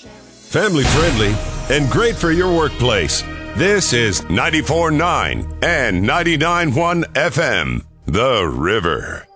Family friendly and great for your workplace. This is 94.9 and 99.1 FM, The River.